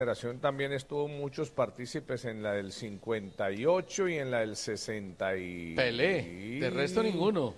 generación también estuvo muchos partícipes en la del 58 y en la del 60 y... Pelé, de resto ninguno.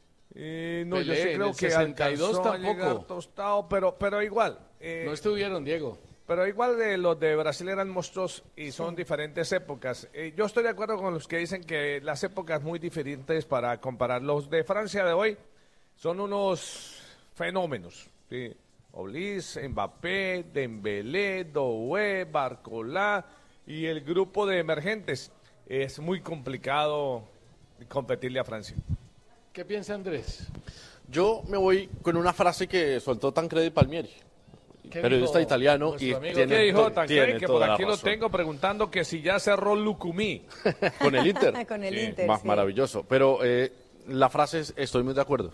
No, Pelé, yo sí en creo el que 62 alcanzó a tampoco. llegar Tostado, pero igual. No estuvieron, Diego. Pero igual los de Brasil eran monstruos y son diferentes épocas. Yo estoy de acuerdo con los que dicen que las épocas muy diferentes para comparar. Los de Francia de hoy son unos fenómenos, ¿sí? Olis, Mbappé, Dembélé, Doué, Barcola y el grupo de emergentes. Es muy complicado competirle a Francia. ¿Qué piensa Andrés? Yo me voy con una frase que soltó Tancredi Palmieri, periodista italiano, y ¿Qué dijo Tancredi? Que por toda la aquí lo razón. tengo preguntando que si ya cerró Lucumí. Con el Inter. Con el Sí, Inter, sí. Maravilloso. Pero la frase es, estoy muy de acuerdo.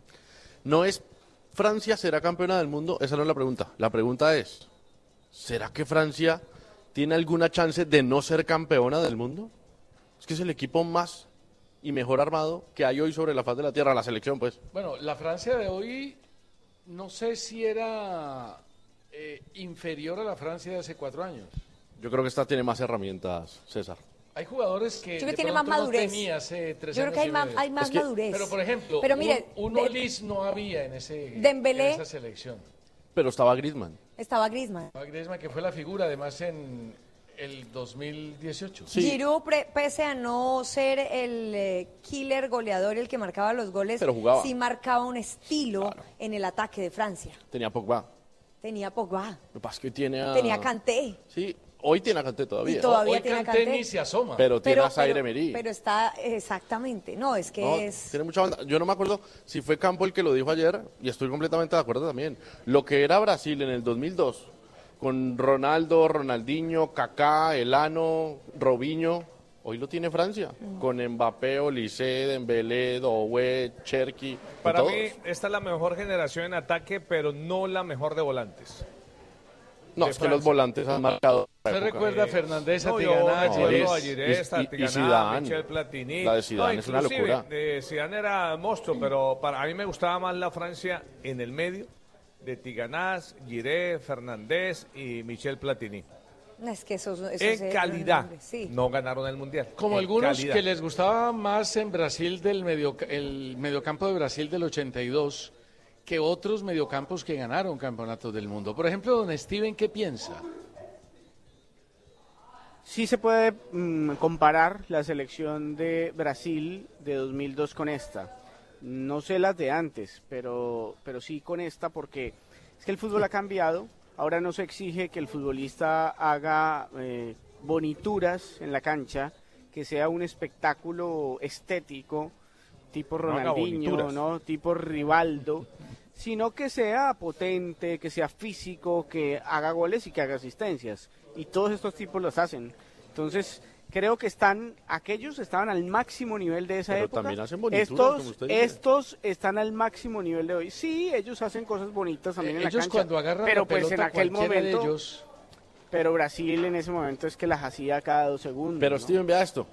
No es Francia será campeona del mundo, esa no es la pregunta. La pregunta es, ¿será que Francia tiene alguna chance de no ser campeona del mundo? Es que es el equipo más y mejor armado que hay hoy sobre la faz de la tierra, la selección, pues. Bueno, la Francia de hoy, no sé si era inferior a la Francia de hace 4 años. Yo creo que esta tiene más herramientas, César. Hay jugadores que Yo creo que de tiene más pronto no madurez. tenía hace 3 Yo creo años que hay y más, medio. hay más Es que- madurez. Pero, por ejemplo, Pero mire, un Olis no había en Dembélé- esa selección. Pero estaba Griezmann. Estaba Griezmann. Griezmann, que fue la figura, además, en el 2018. Sí. Giroud, pese a no ser el killer goleador, el que marcaba los goles, Pero jugaba. sí marcaba un estilo en el ataque de Francia. Tenía Pogba. Tenía Pogba, Lo que pasa es que tiene a... tenía Kanté. Sí, hoy tiene a Kanté todavía. Y todavía Hoy tiene a Kanté Kanté. ni se asoma. Pero tiene a Zaire Emery. pero está, exactamente, no, es que No, es... tiene mucha banda. Yo no me acuerdo si fue Campo el que lo dijo ayer, y estoy completamente de acuerdo también. Lo que era Brasil en el 2002, con Ronaldo, Ronaldinho, Kaká, Elano, Robinho, hoy lo tiene Francia, con Mbappé, Olise, Dembélé, Doué, Cherki, Para todos. mí, esta es la mejor generación en ataque, pero no la mejor de volantes. No, de es que los Francia. volantes han marcado. la ¿Usted época. recuerda a Fernández, a No, yo Tigana, a recuerdo a Girés? Girés, a Y Tigana, Zidane. Michel Platini. La de Zidane es una inclusive, locura. Zidane era monstruo, pero para a mí me gustaba más la Francia en el medio, de Tiganás, Giré, Fernández y Michel Platini. Es que esos En calidad, sí. no ganaron el Mundial. Como En algunos calidad. que les gustaba más en Brasil el mediocampo de Brasil del 82 que otros mediocampos que ganaron campeonatos del mundo. Por ejemplo, don Steven, ¿qué piensa? Sí se puede comparar la selección de Brasil de 2002 con esta. No sé las de antes, pero sí con esta porque es que el fútbol ha cambiado. Ahora no se exige que el futbolista haga bonituras en la cancha, que sea un espectáculo estético, tipo No haga Ronaldinho, bonituras. ¿no? Tipo Rivaldo, sino que sea potente, que sea físico, que haga goles y que haga asistencias. Y todos estos tipos los hacen. Entonces, creo que aquellos estaban al máximo nivel de esa Pero época. también hacen bonituras, como usted dice. Estos están al máximo nivel de hoy. Sí, ellos hacen cosas bonitas también en la Ellos cancha. cuando agarran pero la pues pelota, en aquel cualquiera momento, de ellos... pero Brasil en ese momento es que las hacía cada 2 segundos. Pero ¿no? Steven, vea esto.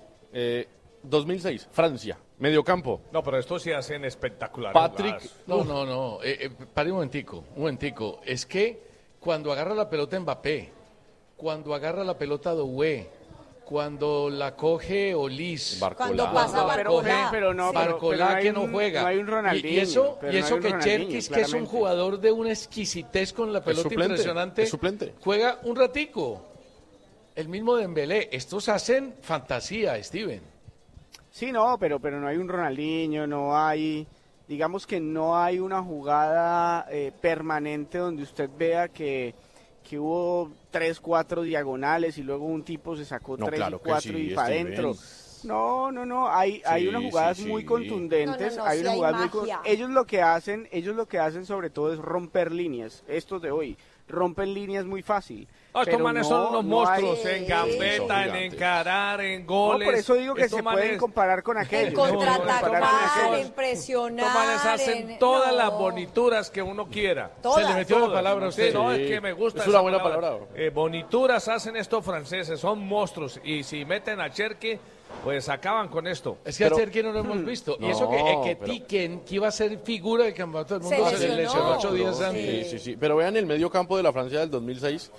2006, Francia, mediocampo. No, pero estos sí hacen espectaculares. Patrick, jugadas. No. Pare un momentico. Es que cuando agarra la pelota Mbappé, cuando agarra la pelota Doué, cuando la coge Olis, Cuando Barcola. pasa Barcola. pero no, Sí. pero Barcola no hay que no un- juega. no hay un Ronaldinho, y eso, pero y no eso hay un que Ronaldinho, Cherkis, que es un claramente. jugador de una exquisitez con la pelota suplente, impresionante, es suplente. juega un ratico. El mismo Dembélé. Estos hacen fantasía, Steven. Sí, no, pero no hay un Ronaldinho, no hay, digamos que no hay una jugada permanente donde usted vea que hubo 3, 4 diagonales y luego un tipo se sacó No, 3 claro y que 4 sí, y para Steven. adentro. No, hay Sí, unas jugadas sí, muy sí. contundentes, No, hay sí unas hay jugadas magia. ellos lo que hacen sobre todo es romper líneas, estos de hoy, rompen líneas muy fácil. Estos pero manes no- son unos no hay- monstruos en gambeta, Son en gigantes. encarar, en No, goles. por eso digo que Estos se pueden manes- comparar con En aquellos. contraatacar, en Estos presionar. manes hacen en- todas no. las bonituras que uno quiera. Todas. Se le metió la Todas. palabra a Sí, usted. no, Sí. es que me gusta Es esa una buena palabra. Bonituras hacen estos franceses, son monstruos. Y si meten a Cherki, pues acaban con esto. Es que Pero- ayer que no lo hemos visto. Y No, eso que pero- Tiquen, que iba a ser figura del campeonato del mundo, Se se lesionó. lesionó 8 días Sí. antes. Sí. Pero vean el medio campo de la Francia del 2006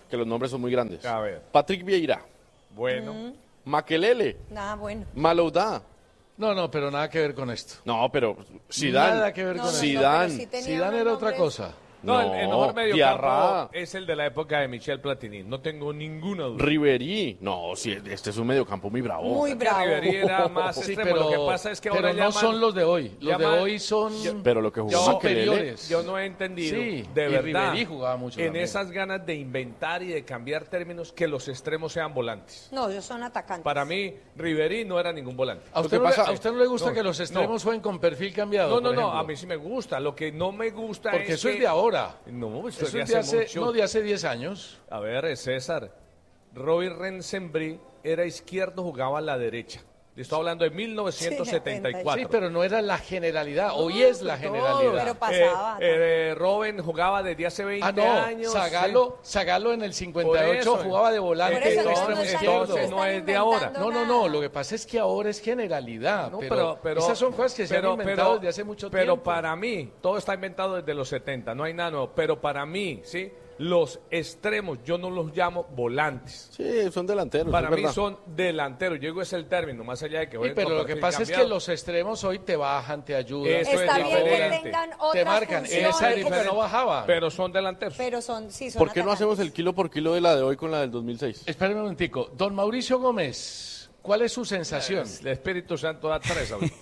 que los nombres son muy grandes. A ver. Patrick Vieira, Bueno. Makelele, Nada bueno. Malouda. No, pero nada que ver con esto. No, pero Zidane. Nada que ver No, con no, esto. no, Zidane. pero sí tenía Zidane unos era otra nombres. cosa. No, el mejor mediocampo Diarra, es el de la época de Michel Platini. No tengo ninguna duda. Ribery. No, sí, este es un mediocampo muy bravo. Muy Que bravo. Ribery era más Sí, extremo. pero, Lo que pasa es que ahora pero no llaman- son los de hoy. Los de llaman- hoy son Pero lo que jugó Yo- Makelele. superiores. Yo no he entendido, Sí, de y verdad, Ribery jugaba mucho en también. esas ganas de inventar y de cambiar términos, que los extremos sean volantes. No, ellos son atacantes. Para mí, Ribery no era ningún volante. ¿A Lo usted, que no le, pasa- a usted no le gusta No, que los extremos no. jueguen con perfil cambiado? No, por no, ejemplo? a mí sí me gusta. Lo que no me gusta Porque es eso que... es de ahora. No, Eso eso es es de hace, mucho. no, de hace 10 años. A ver, César, Roy Rensenbri era izquierdo, jugaba a la derecha. Estoy hablando de 1974. Sí, pero no era la generalidad. Hoy es la generalidad. Pero pasaba. Robben jugaba desde hace 20 Ah, no, años. Zagalo en el Por 58 eso. jugaba de volante Por eso, de extremo no están- izquierdo. entonces no están es de ahora. inventando No, nada. lo que pasa es que ahora es generalidad, No, pero esas son cosas que se han inventado desde hace mucho Pero tiempo. para mí, todo está inventado desde los 70, no hay nada nuevo. Pero para mí, ¿sí? Los extremos, yo no los llamo volantes. Sí, son delanteros. Para es mí verdad. son delanteros. Yo digo es el término, más allá de que Sí, jueguen pero con lo que perfil pasa es que cambiado. los extremos hoy te bajan, te ayudan. Eso Está es bien que diferente. tengan te otras marcan. funciones. Esa época no bajaba. Pero son delanteros. Pero son, sí, son ¿Por qué no hacemos el atacantes. kilo por kilo de la de hoy con la del 2006? Espérame un momentico. Don Mauricio Gómez, ¿cuál es su sensación? El Espíritu Santo da tres ahorita.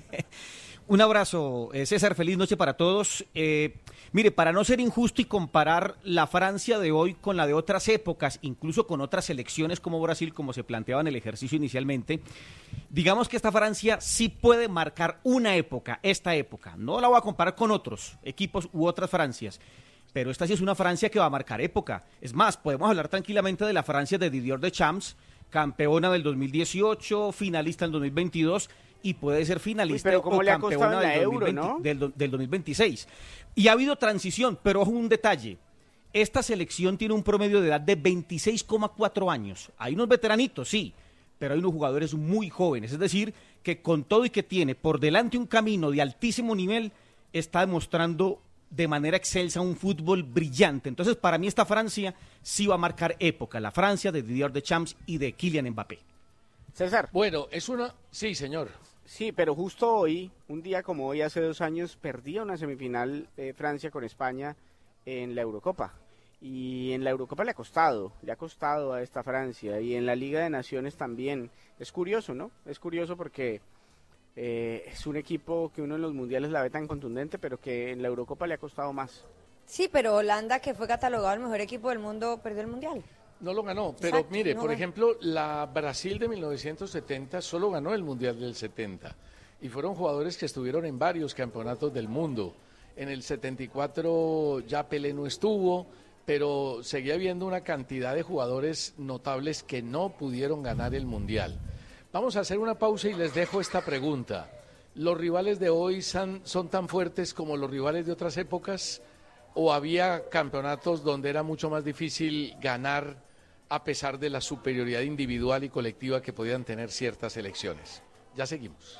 Un abrazo, César, feliz noche para todos. Mire, para no ser injusto y comparar la Francia de hoy con la de otras épocas, incluso con otras selecciones como Brasil, como se planteaba en el ejercicio inicialmente, digamos que esta Francia sí puede marcar una época, esta época. No la voy a comparar con otros equipos u otras Francias, pero esta sí es una Francia que va a marcar época. Es más, podemos hablar tranquilamente de la Francia de Didier Deschamps, campeona del 2018, finalista del 2022, y puede ser finalista Uy, pero ¿cómo o le ha costado campeona en la del, Euro, 2020 no? del 2026. Y ha habido transición, pero ojo un detalle. Esta selección tiene un promedio de edad de 26,4 años. Hay unos veteranitos, sí, pero hay unos jugadores muy jóvenes. Es decir, que con todo y que tiene por delante un camino de altísimo nivel, está demostrando de manera excelsa un fútbol brillante. Entonces, para mí esta Francia sí va a marcar época. La Francia de Didier Deschamps y de Kylian Mbappé. César. Bueno, es una... Sí, señor. Sí, pero justo hoy, un día como hoy, hace 2 años, perdía una semifinal Francia con España en la Eurocopa. Y en la Eurocopa le ha costado a esta Francia. Y en la Liga de Naciones también. Es curioso, ¿no? Es curioso porque es un equipo que uno en los mundiales la ve tan contundente, pero que en la Eurocopa le ha costado más. Sí, pero Holanda, que fue catalogado el mejor equipo del mundo, perdió el Mundial. No lo ganó, pero Exacto, mire, no por ganó. ejemplo, la Brasil de 1970 solo ganó el Mundial del 70 y fueron jugadores que estuvieron en varios campeonatos del mundo. En el 74 ya Pelé no estuvo, pero seguía habiendo una cantidad de jugadores notables que no pudieron ganar el Mundial. Vamos a hacer una pausa y les dejo esta pregunta. ¿Los rivales de hoy son tan fuertes como los rivales de otras épocas? ¿O había campeonatos donde era mucho más difícil ganar a pesar de la superioridad individual y colectiva que podían tener ciertas selecciones? Ya seguimos.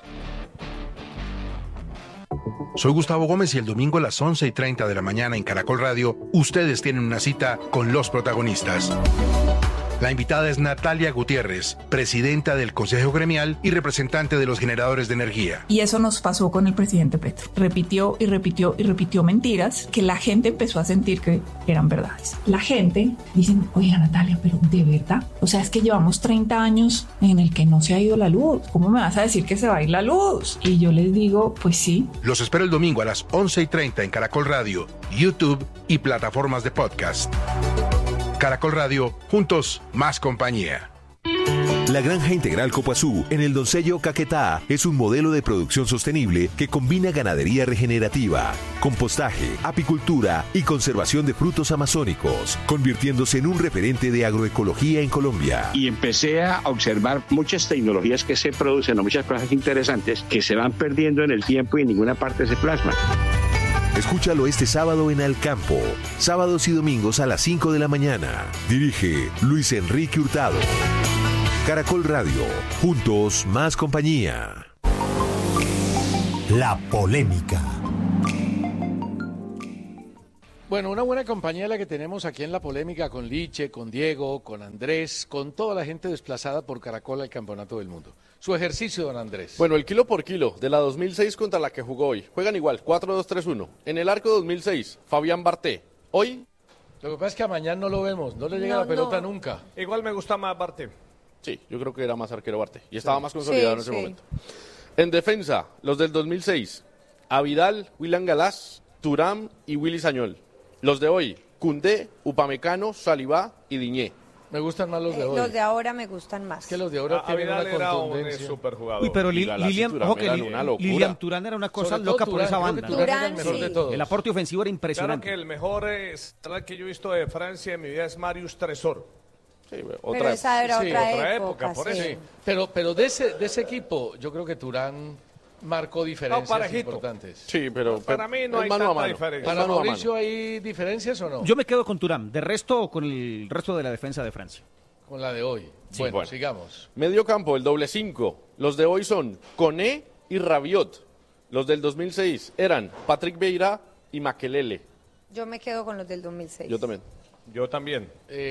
Soy Gustavo Gómez y el domingo a las 11:30 de la mañana en Caracol Radio, ustedes tienen una cita con los protagonistas. La invitada es Natalia Gutiérrez, presidenta del Consejo Gremial y representante de los generadores de energía. Y eso nos pasó con el presidente Petro. Repitió y repitió y repitió mentiras que la gente empezó a sentir que eran verdades. La gente dice, oiga Natalia, pero ¿de verdad? O sea, es que llevamos 30 años en el que no se ha ido la luz. ¿Cómo me vas a decir que se va a ir la luz? Y yo les digo, pues sí. Los espero el domingo a las 11:30 en Caracol Radio, YouTube y plataformas de podcast. Caracol Radio, juntos, más compañía. La Granja Integral Copoazú en el Doncello Caquetá es un modelo de producción sostenible que combina ganadería regenerativa, compostaje, apicultura y conservación de frutos amazónicos, convirtiéndose en un referente de agroecología en Colombia. Y empecé a observar muchas tecnologías que se producen o muchas cosas interesantes que se van perdiendo en el tiempo y en ninguna parte se plasman. Escúchalo este sábado en Alcampo, sábados y domingos a las 5 de la mañana. Dirige Luis Enrique Hurtado. Caracol Radio, juntos más compañía. La polémica. Bueno, una buena compañía la que tenemos aquí en La Polémica con Liche, con Diego, con Andrés, con toda la gente desplazada por Caracol al Campeonato del Mundo. Su ejercicio, don Andrés. Bueno, el kilo por kilo de la 2006 contra la que jugó hoy. Juegan igual, 4-2-3-1. En el arco 2006, Fabián Barté. Hoy... Lo que pasa es que a Mañán no lo vemos, no le llega la pelota nunca. Igual me gusta más Barté. Sí, yo creo que era más arquero Barté y estaba más consolidado en ese sí. momento. En defensa, los del 2006, Avidal, William Galás, Thuram y Willy Sañol. Los de hoy, Koundé, Upamecano, Saliba y Diñé. Me gustan más los de hoy. Los de ahora me gustan más. Es que los de ahora tienen Avidal una era un contundencia. superjugador. Uy, pero Y Galás y Lilian, Thuram ojo que eran una locura. Lilian Turán era una cosa Sobre todo loca por Turán, esa creo que banda. Turán era el Turán, mejor sí. de todos. El aporte ofensivo era Claro impresionante. que el mejor central que yo he visto de Francia en mi vida es Marius Tresor. Sí, Pero otra esa era Sí, otra época, por sí. eso. Pero de ese equipo, yo creo que Turán marcó diferencias parejito. importantes. Sí, pero Para mí no es hay mano a tanta mano. diferencia. Es ¿Para mano a mano. Mauricio hay diferencias o no? Yo me quedo con Turán. De resto, con el resto de la defensa de Francia. Con la de hoy. Sí, bueno, bueno. sigamos. Medio campo, el doble 5. Los de hoy son Koné y Rabiot. Los del 2006 eran Patrick Vieira y Makelele. Yo me quedo con los del 2006. Yo también. Yo también.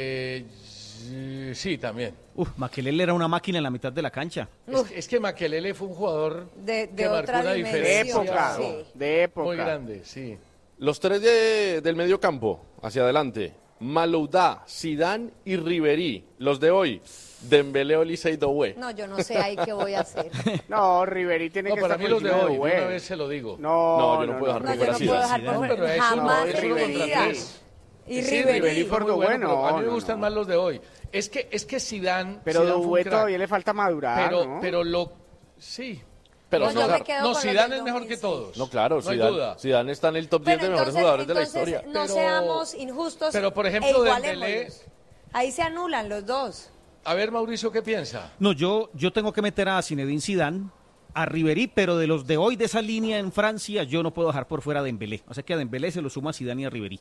Sí, también. Makelele era una máquina en la mitad de la cancha. Es que Makelele fue un jugador De que marcó otra una dimensión. De diferencia época, Sí. de época. muy grande, sí. Los tres del medio campo, hacia adelante. Malouda, Zidane y Ribery. Los de hoy, Dembélé, Olise y Doué. No, yo no sé ahí qué voy a hacer. No, Ribery tiene No, que para estar mí por los de encima hoy, de Doué. una vez se lo digo. No, yo no puedo dejar No, que yo fuera no puedo dejar Zidane. por No, pero es jamás uno contra Ribery. tres. Y Sí, Ribery. fue muy por bueno, pero a mí me no, gustan no. más los de hoy. Es que Zidane, Pero Zidane fue un Doué crack. todavía le falta madurar, pero, ¿no? pero lo sí. Pero No, yo César, me quedo No, con los Zidane del es mejor que 2006. todos. no, claro, no hay Zidane, duda. Zidane está en el top 10 de mejores jugadores de la historia. No Pero- seamos injustos pero, por ejemplo, e igualémoslos. Dembélé- Ahí se anulan los dos. A ver, Mauricio, ¿qué piensa? No, yo tengo que meter a Zinedine Zidane, a Ribery, pero de los de hoy de esa línea en Francia, yo no puedo dejar por fuera a Dembélé. O sea que a Dembélé se lo suma a Zidane y a Ribery.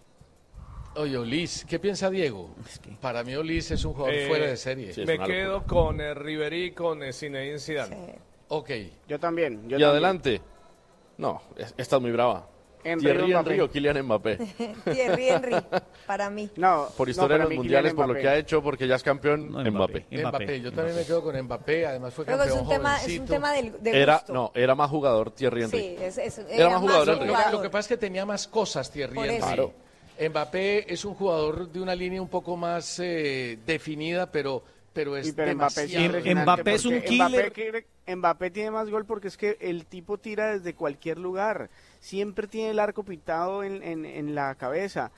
Oye, Olis, ¿qué piensa Diego? Para mí Olis es un jugador fuera de serie. sí. es Me una quedo con Ribery y con Zinedine Zidane. Ok. Yo también. Y adelante. No, esta es muy brava. Henry Thierry Mbappé. Henry o Kylian Mbappé. Thierry Henry, para mí. No, Por historia no, en para los mí mundiales, Kylian por lo Mbappé. que ha hecho, porque ya es campeón, No, Mbappé. Mbappé. Yo también me quedo con Mbappé, además fue Luego campeón es jovencito. un tema de gusto. Era más jugador Thierry Henry. Sí, Era más jugador Lo, Henry. lo que pasa es que tenía más cosas Thierry Por Henry. eso. Claro. Mbappé es un jugador de una línea un poco más definida, pero es Sí, pero Mbappé, demasiado. impresionante Mbappé es un porque killer. Mbappé tiene más gol porque es que el tipo tira desde cualquier lugar. Siempre tiene el arco pintado en la cabeza.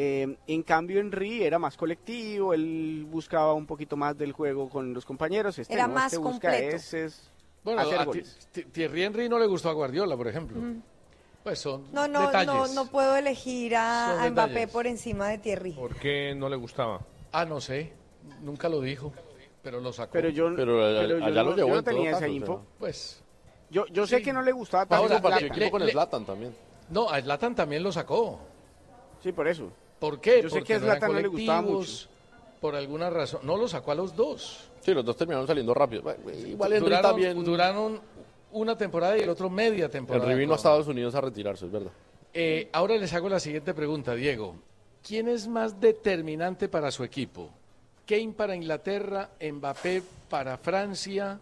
En cambio, Henry era más colectivo, él buscaba un poquito más del juego con los compañeros. Era no, más este busca completo. es Bueno, hacer a goles. Thierry Henry no le gustó a Guardiola, por ejemplo. Pues son No, detalles. no puedo elegir Son a Mbappé detalles. por encima de Thierry. ¿Por qué no le gustaba? Ah, no sé. Nunca lo dijo, pero lo sacó. Pero yo, Pero yo allá no, lo llevó yo no en todo tenía caso, esa o info. sea. Pues, Yo sé que no le gustaba tanto. Ahora, Compartió le- equipo con le- Zlatan también. no, a Zlatan también lo sacó. Sí, por eso. ¿Por qué? Yo sé Porque que a no eran Zlatan no le gustaba colectivos, por alguna razón. No lo sacó a los dos. Sí, los dos terminaron saliendo rápido. Bueno, igual Henry también. Duraron una temporada y el otro media temporada. Henry vino a Estados Unidos a retirarse, es verdad. Ahora les hago la siguiente pregunta, Diego. ¿Quién es más determinante para su equipo? Kane para Inglaterra, Mbappé para Francia,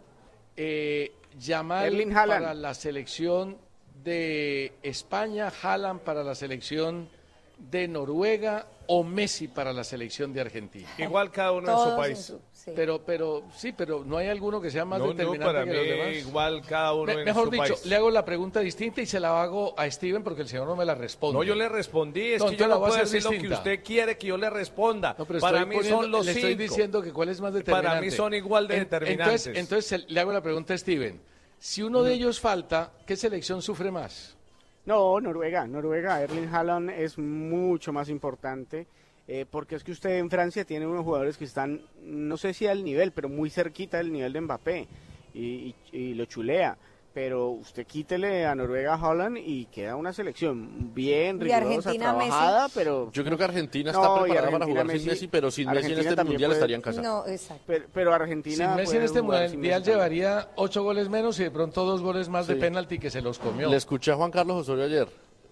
Yamal Erling Haaland. para la selección de España, Haaland para la selección de Noruega o Messi para la selección de Argentina. Igual cada uno en Todos su en país. sí. Pero no hay alguno que sea más No, determinante para que mí los demás. igual cada uno en Mejor su dicho, país. le hago la pregunta distinta y se la hago a Steven porque el señor no me la responde. No, yo le respondí, es No, que entonces yo la no voy a puedo hacer decir lo que distinta. usted quiere que yo le responda. No, pero Para estoy mí poniendo- son los le estoy 5. diciendo que cuál es más determinante. Para mí son igual de determinantes. Entonces le hago la pregunta a Steven. Si uno de ellos falta, ¿qué selección sufre más? No, Noruega. Erling Haaland es mucho más importante. Porque es que usted en Francia tiene unos jugadores que están, no sé si al nivel, pero muy cerquita del nivel de Mbappé. Y lo chulea. Pero usted quítele a Noruega a Haaland y queda una selección bien Y rigurosa, Argentina, trabajada, Messi. pero... Yo creo que Argentina está No, y preparada para Argentina, jugar sin Messi- Messi, pero sin Messi en Argentina este también mundial puede- estaría en casa. No, exacto. Pero Argentina... Sin Messi en puede este jugar sin mundial Messi también. llevaría 8 goles menos y de pronto 2 goles más de Sí. penalti que se los comió. Le escuché a Juan Carlos Osorio ayer.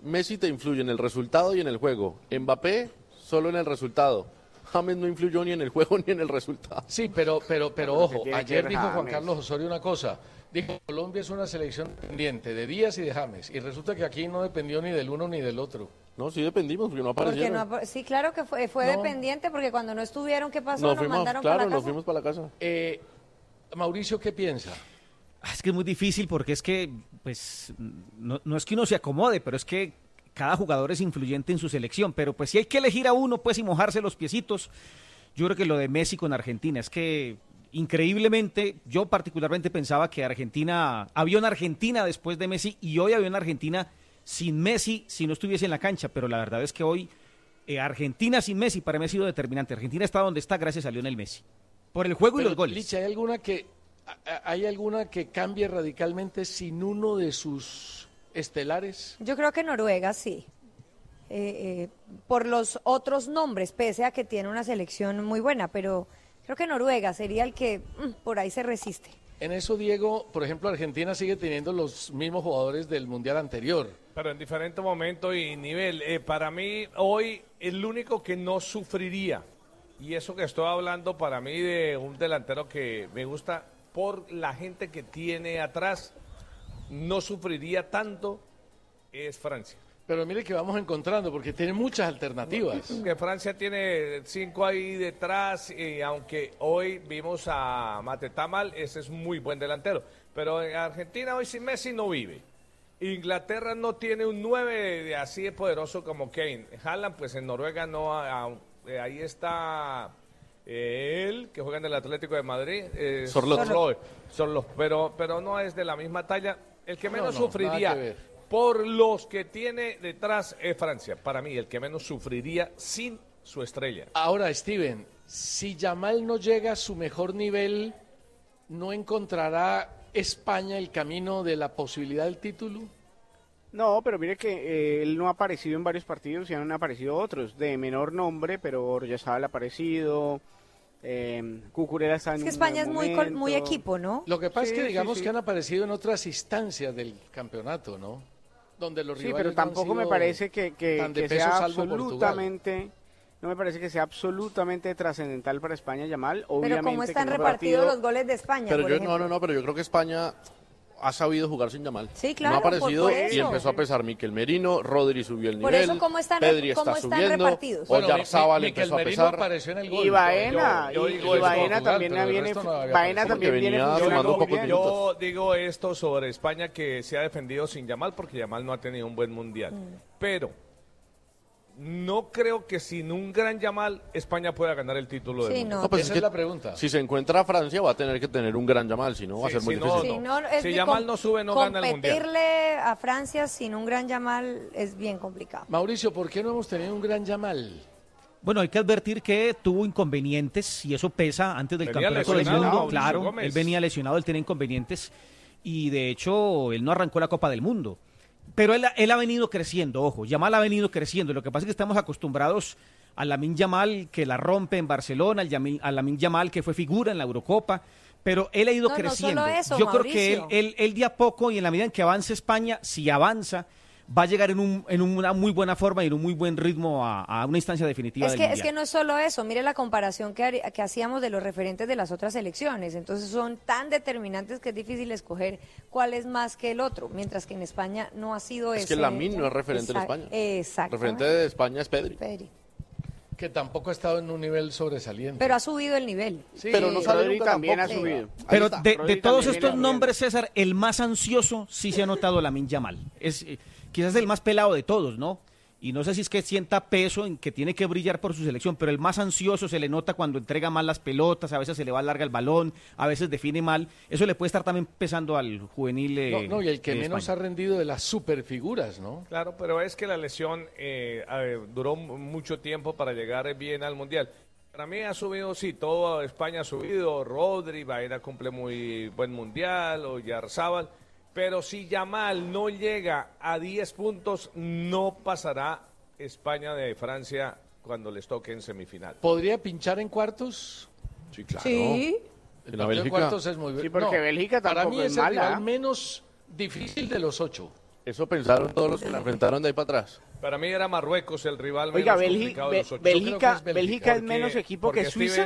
Messi te influye en el resultado y en el juego. Mbappé, solo en el resultado. James no influyó ni en el juego ni en el resultado. Sí, pero ojo, tiene que ayer ver dijo Juan James. Carlos Osorio una cosa. Dijo, Colombia es una selección dependiente de Díaz y de James. Y resulta que aquí no dependió ni del uno ni del otro. No, sí dependimos porque no Porque aparecieron. no, sí, claro que fue No. dependiente, porque cuando no estuvieron, ¿qué pasó? Nos Nos fuimos, mandaron claro, para la nos casa. fuimos para la casa. Mauricio, ¿qué piensa? Es que es muy difícil porque es que, pues, no es que uno se acomode, pero es que cada jugador es influyente en su selección. Pero pues si hay que elegir a uno, pues, y mojarse los piecitos, yo creo que lo de Messi con Argentina es que increíblemente, yo particularmente pensaba que había una Argentina después de Messi y hoy había una Argentina sin Messi si no estuviese en la cancha, pero la verdad es que hoy Argentina sin Messi para mí ha sido determinante. Argentina está donde está gracias a Lionel Messi, por el juego y los goles. Licha, ¿hay alguna que cambie radicalmente sin uno de sus estelares? Yo creo que Noruega sí. Por los otros nombres, pese a que tiene una selección muy buena, pero creo que Noruega sería el que por ahí se resiste. En eso, Diego, por ejemplo, Argentina sigue teniendo los mismos jugadores del Mundial anterior. Pero en diferente momento y nivel. Para mí, hoy, el único que no sufriría, y eso que estoy hablando para mí de un delantero que me gusta por la gente que tiene atrás, no sufriría tanto, es Francia. Pero mire que vamos encontrando, porque tiene muchas alternativas. Que Francia tiene 5 ahí detrás, y aunque hoy vimos a Matetamal, ese es muy buen delantero. Pero en Argentina hoy sin Messi no vive. Inglaterra no tiene un 9 de así de poderoso como Kane. Haaland, pues en Noruega no, ahí está él, que juega en el Atlético de Madrid. Sorloth. Sorloth, pero no es de la misma talla. El que menos nada sufriría que ver. por los que tiene detrás es Francia. Para mí, el que menos sufriría sin su estrella. Ahora, Steven, si Yamal no llega a su mejor nivel, ¿no encontrará España el camino de la posibilidad del título? No, pero mire que él no ha aparecido en varios partidos y han aparecido otros de menor nombre, pero Oyarzabal ha aparecido, Cucurella está en Es que un España es buen muy momento. equipo, ¿no? Lo que pasa es que Sí, digamos sí. que han aparecido en otras instancias del campeonato, ¿no? Donde los Sí, rivales pero no han tampoco me sido parece que tan de que peso, sea salvo Portugal. absolutamente, no me parece que sea absolutamente trascendental para España Yamal. Pero Obviamente cómo están que en un repartidos partido- los goles de España, Pero por yo, ejemplo. pero yo creo que España ha sabido jugar sin Yamal. Sí, claro, No ha aparecido por y eso. empezó a pesar Miquel Merino, Rodri subió el Por nivel, eso, ¿cómo están Pedri cómo está están subiendo, repartidos? Oyarzábal Miquel empezó a Merino pesar. apareció en el gol. Y Baena, yo y digo eso, Baena Portugal, también pero el viene, resto no había Baena aparecido. también Porque viene venía funcionando sumando muy pocos bien. minutos. Yo digo esto sobre España, que se ha defendido sin Yamal porque Yamal no ha tenido un buen mundial. Pero no creo que sin un gran Yamal España pueda ganar el título del Sí, mundo. no. No, pues Esa es es que la pregunta. si se encuentra Francia va a tener que tener un gran Yamal, si no va a Sí, ser muy si no, difícil. Sí, no, es Si que Yamal no sube, no gana el Mundial. Competirle a Francia sin un gran Yamal es bien complicado. Mauricio, ¿por qué no hemos tenido un gran Yamal? Bueno, hay que advertir que tuvo inconvenientes y eso pesa antes del Venía campeonato del lesionado, mundo. Mauricio Claro, Gómez. él venía lesionado, él tenía inconvenientes y de hecho él no arrancó la Copa del Mundo. Pero él ha venido creciendo, ojo, Yamal ha venido creciendo. Lo que pasa es que estamos acostumbrados a Lamine Yamal que la rompe en Barcelona, a Lamine Yamal que fue figura en la Eurocopa, pero él ha ido No, no creciendo. solo eso, Yo creo que Mauricio. él de a poco y en la medida en que avance España, si avanza, va a llegar en una muy buena forma y en un muy buen ritmo a una instancia definitiva Es del que, Mundial. es que no es solo eso, mire la comparación que hacíamos de los referentes de las otras selecciones, entonces son tan determinantes que es difícil escoger cuál es más que el otro, mientras que en España no ha sido Es ese. que Lamine no es referente en España. Exacto. Referente de España es Pedri. Que tampoco ha estado en un nivel sobresaliente. Pero ha subido el nivel. Sí, Pero no sale Rodri nunca también tampoco. ha subido. Pero está. de Rodri todos también estos viene nombres, César, el más ansioso sí se ha notado Lamine Yamal. Es quizás el más pelado de todos, ¿no? Y no sé si es que sienta peso en que tiene que brillar por su selección, pero el más ansioso se le nota cuando entrega mal las pelotas, a veces se le va larga el balón, a veces define mal. Eso le puede estar también pesando al juvenil. No, y el que de menos España. ha rendido de las superfiguras, ¿no? Claro, pero es que la lesión duró mucho tiempo para llegar bien al Mundial. Para mí ha subido, sí, toda España ha subido, Rodri, Baena cumple muy buen Mundial, Oyarzábal, pero si Yamal no llega a 10 puntos, no pasará España de Francia cuando les toque en semifinal. ¿Podría pinchar en cuartos? Sí, claro. Sí. En la partido de Bélgica. cuartos es muy Sí, porque Bélgica para tampoco mí es es el mala. rival menos difícil de los 8. Eso pensaron todos los que la enfrentaron de ahí para atrás. Para mí era Marruecos el rival Oiga, menos complicado de los 8. Bélgica es menos equipo que Suiza.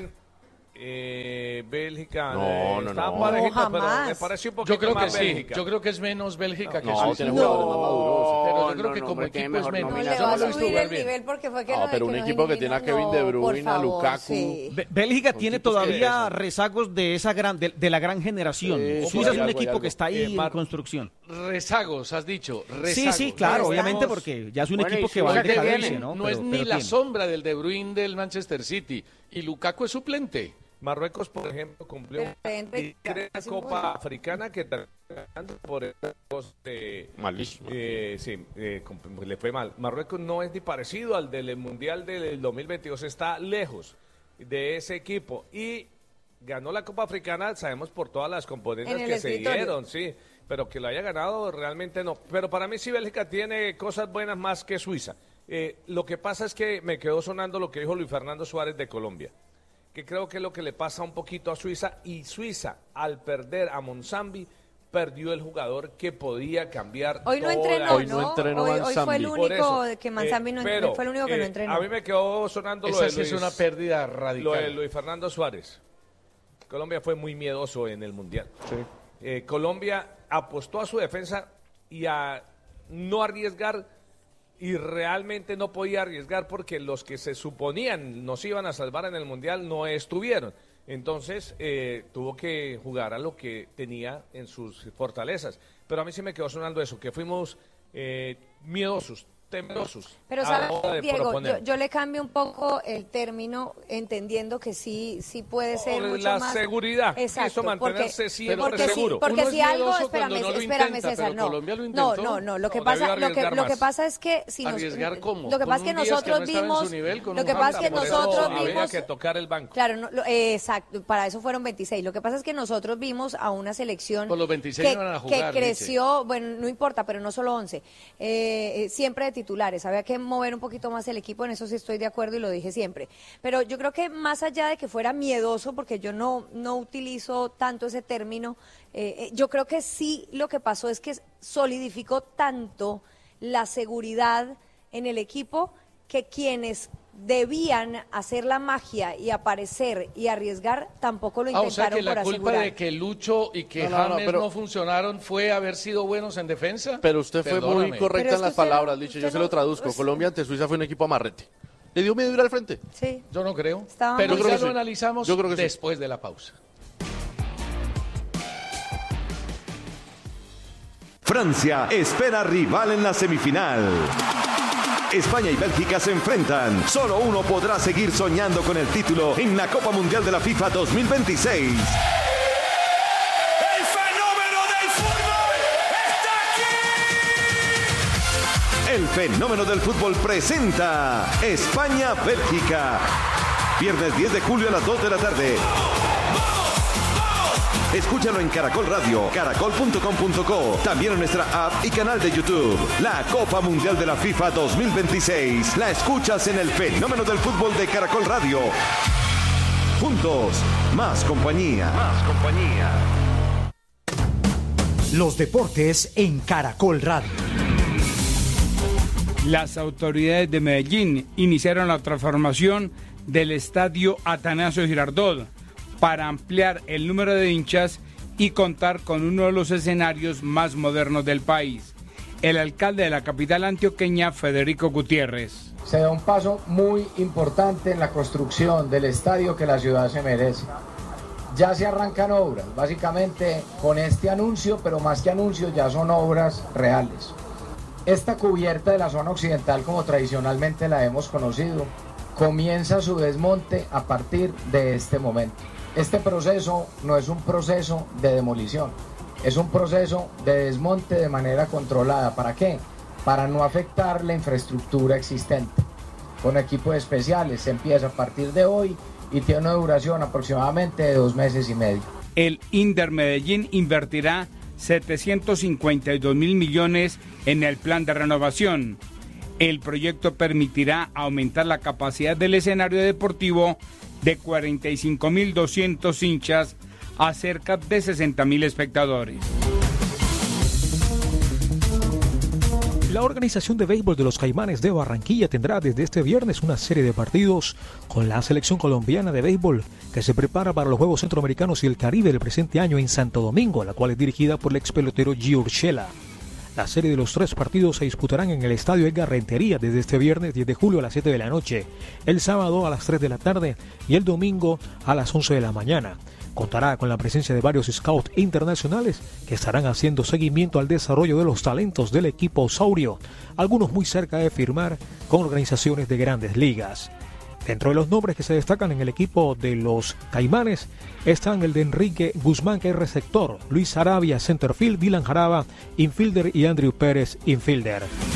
Bélgica No. parejitos, pero me parece un poquito Yo creo que más sí, Bélgica. yo creo que es menos Bélgica que No, Suiza. tiene jugadores más maduros. Pero yo creo que como tiene equipo es mejor menos. No, nómina. le va a Yo no lo he visto subir jugar el bien. nivel porque fue que No, pero un equipo que tiene a Kevin De Bruyne, a Lukaku. Bélgica tiene equipos todavía que- rezagos de esa de la gran generación. Sí, Suiza es un hay equipo algo. que está ahí en construcción. Rezagos, has dicho. Sí, Rezagos. sí, claro, Rezagos. obviamente porque ya es un Bueno, equipo y que va en Suiza que decadencia, viene. ¿no? No es Pero ni la tiene. sombra del De Bruyne del Manchester City. Y Lukaku es suplente. Marruecos, por ejemplo, cumplió una Copa Africana que terminó ganando por el Malísimo. le fue mal. Marruecos no es ni parecido al del Mundial del 2022, está lejos de ese equipo y ganó la Copa Africana, sabemos por todas las componentes En el que se escritorio. dieron, sí, pero que lo haya ganado realmente no. Pero para mí sí Bélgica tiene cosas buenas más que Suiza. Lo que pasa es que me quedó sonando lo que dijo Luis Fernando Suárez de Colombia, que creo que es lo que le pasa un poquito a Suiza, y Suiza, al perder a Monsambi, perdió el jugador que podía cambiar Hoy no toda entrenó, la- Hoy no entrenó Hoy fue Mansambi. el Por único eso, que Mansambi no pero, fue el único que no entrenó. A mí me quedó sonando lo Esa de sí es Luis, una pérdida lo de radical. Luis Fernando Suárez. Colombia fue muy miedoso en el Mundial. Colombia apostó a su defensa y a no arriesgar, y realmente no podía arriesgar porque los que se suponían nos iban a salvar en el Mundial no estuvieron. Entonces tuvo que jugar a lo que tenía en sus fortalezas. Pero a mí sí me quedó sonando eso, que fuimos miedosos, temerosos. Pero a la ¿sabes, hora de Diego? proponer. Yo le cambio un poco el término, entendiendo que sí puede ser Por mucho la más... seguridad, Exacto, quiso mantenerse porque, siempre porque seguro. Sí, porque Uno es si algo, miedoso espérame, cuando no lo espérame, intenta, César, pero no. Colombia lo No, intentó. no, lo que No, pasa, debió lo que arriesgar pasa es que si nos, ¿Arriesgar cómo? lo que Con pasa es que un Díaz que nosotros no estaba en vimos, su nivel, con lo un que pasa es que Hamza, por nosotros eso había vimos, que tocar el banco. claro, exacto, para eso fueron 26. Lo que pasa es que nosotros vimos a una selección Pues los 26 que, no van a jugar, que creció, bueno, no importa, pero no solo 11, siempre de titulares. Había que mover un poquito más el equipo, en eso sí estoy de acuerdo y lo dije siempre. Pero yo creo que más allá de que fuera miedoso, porque yo no utilizo tanto ese término, yo creo que sí lo que pasó es que solidificó tanto la seguridad en el equipo que quienes debían hacer la magia y aparecer y arriesgar tampoco lo intentaron O sea que la por culpa asegurar. de que Lucho y que No, James pero- no funcionaron fue haber sido buenos en defensa. Pero usted fue Perdóname. muy correcta Pero es en que las usted no- palabras, Licho. Yo usted se lo no- traduzco. pues- Colombia ante Suiza fue un equipo amarrete. Le dio miedo ir al frente. Sí. Yo no creo. Estaba Pero muy ya bien. lo analizamos Yo creo que sí. después de la pausa. Francia espera rival en la semifinal. España y Bélgica se enfrentan. Solo uno podrá seguir soñando con el título en la Copa Mundial de la FIFA 2026. ¡El fenómeno del fútbol está aquí! El fenómeno del fútbol presenta España-Bélgica. Viernes 10 de julio a las 2 de la tarde. Escúchalo en Caracol Radio, caracol.com.co, también en nuestra app y canal de YouTube. La Copa Mundial de la FIFA 2026 la escuchas en el fenómeno del fútbol de Caracol Radio. Juntos, más compañía. Los deportes en Caracol Radio. Las autoridades de Medellín iniciaron la transformación del estadio Atanasio Girardot para ampliar el número de hinchas y contar con uno de los escenarios más modernos del país. El alcalde de la capital antioqueña, Federico Gutiérrez. Se da un paso muy importante en la construcción del estadio que la ciudad se merece. Ya se arrancan obras, básicamente con este anuncio, pero más que anuncios ya son obras reales. Esta cubierta de la zona occidental, como tradicionalmente la hemos conocido, comienza su desmonte a partir de este momento. Este proceso no es un proceso de demolición, es un proceso de desmonte de manera controlada. ¿Para qué? Para no afectar la infraestructura existente. Con equipos especiales se empieza a partir de hoy y tiene una duración aproximadamente de 2 meses y medio. El Inder Medellín invertirá 752.000 millones en el plan de renovación. El proyecto permitirá aumentar la capacidad del escenario deportivo de 45.200 hinchas a cerca de 60.000 espectadores. La organización de béisbol de los Caimanes de Barranquilla tendrá desde este viernes una serie de partidos con la selección colombiana de béisbol que se prepara para los Juegos Centroamericanos y el Caribe del presente año en Santo Domingo, la cual es dirigida por el ex pelotero Gio Urshela. La serie de los 3 partidos se disputarán en el Estadio Edgar Rentería desde este viernes 10 de julio a las 7 de la noche, el sábado a las 3 de la tarde y el domingo a las 11 de la mañana. Contará con la presencia de varios scouts internacionales que estarán haciendo seguimiento al desarrollo de los talentos del equipo saurio, algunos muy cerca de firmar con organizaciones de grandes ligas. Dentro de los nombres que se destacan en el equipo de los Caimanes están el de Enrique Guzmán, que es receptor, Luis Arabia, centerfield, Dylan Jaraba, infielder y Andrew Pérez, infielder.